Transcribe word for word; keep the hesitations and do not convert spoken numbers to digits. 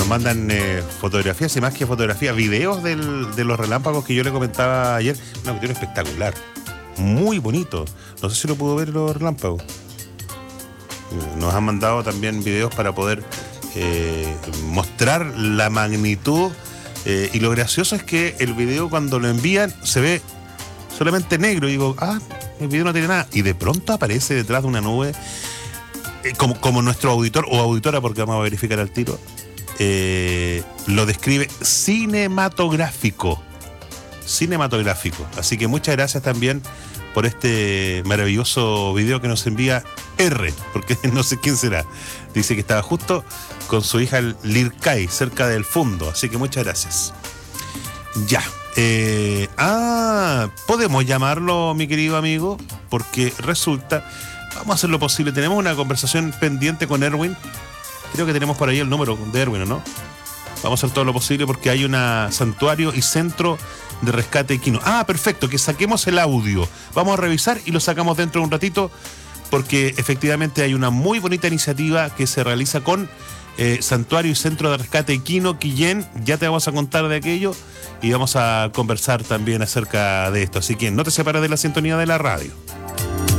nos mandan eh, fotografías y más que fotografías, videos del, de los relámpagos que yo le comentaba ayer. Una cuestión espectacular, muy bonito. No sé si lo pudo ver los relámpagos. Nos han mandado también videos para poder eh, mostrar la magnitud eh, y lo gracioso es que el video cuando lo envían se ve solamente negro y digo, ah, el video no tiene nada y de pronto aparece detrás de una nube eh, como, como nuestro auditor o auditora, porque vamos a verificar al tiro, eh, lo describe cinematográfico cinematográfico, así que muchas gracias también por este maravilloso video que nos envía R, porque no sé quién será. Dice que estaba justo con su hija Lircay, cerca del fondo. Así que muchas gracias. Ya. Eh, ah, podemos llamarlo, mi querido amigo, porque resulta, vamos a hacer lo posible. Tenemos una conversación pendiente con Erwin. Creo que tenemos por ahí el número de Erwin, ¿o no? Vamos a hacer todo lo posible porque hay un santuario y centro de rescate equino. Ah, perfecto, que saquemos el audio. Vamos a revisar y lo sacamos dentro de un ratito porque efectivamente hay una muy bonita iniciativa que se realiza con eh, Santuario y Centro de Rescate Equino Quillén. Ya te vamos a contar de aquello y vamos a conversar también acerca de esto. Así que no te separes de la sintonía de la radio.